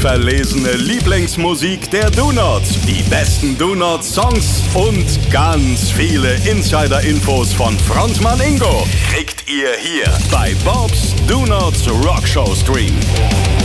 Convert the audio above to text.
handverlesene Lieblingsmusik der Donuts, die besten Donut-Songs und ganz viele Insider-Infos von Frontmann Ingo kriegt ihr hier bei Bobs Donuts Rockshow Stream.